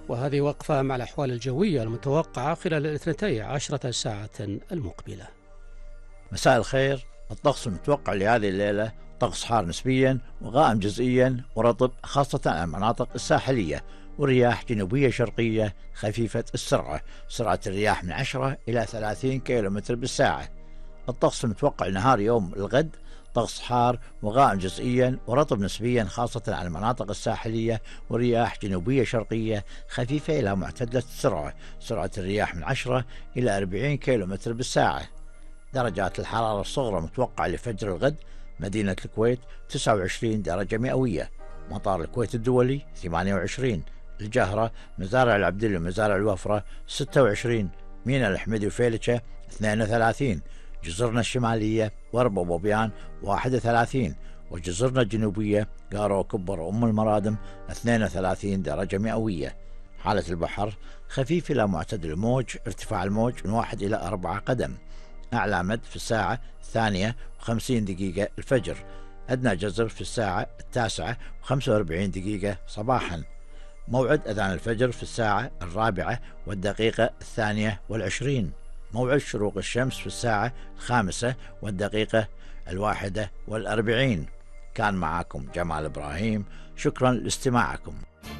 وهذه وقفة مع الأحوال الجوية المتوقعة خلال 12 ساعة المقبلة. مساء الخير. الطقس المتوقع لهذه الليلة طقس حار نسبيا وغائم جزئيا ورطب خاصة على المناطق الساحلية، ورياح جنوبية شرقية خفيفة السرعة، سرعة الرياح من 10 إلى 30 كيلومتر بالساعة. الطقس المتوقع لنهار يوم الغد طقس حار وغائم جزئيا ورطب نسبيا خاصة على المناطق الساحلية، ورياح جنوبية شرقية خفيفة إلى معتدلة السرعة، سرعة الرياح من 10 إلى 40 كيلومتر بالساعة. درجات الحرارة الصغرى متوقعة لفجر الغد: مدينة الكويت 29 درجة مئوية، مطار الكويت الدولي 28، الجهرة، مزارع العبدلي ومزارع الوفرة 26، ميناء الحميدي وفيلتشة 32، جزرنا الشمالية وربا وبوبيان 31، وجزرنا الجنوبية قارو وكبر وأم المرادم 32 درجة مئوية. حالة البحر خفيف إلى معتدل الموج، ارتفاع الموج من 1 إلى 4 قدم. أعلى مد في الساعة 2:50 الفجر، أدنى جزر في الساعة 9:45 صباحا. موعد أذان الفجر في الساعة 4:02، موعد شروق الشمس في الساعة 5:01. كان معكم جمال إبراهيم، شكرا لاستماعكم.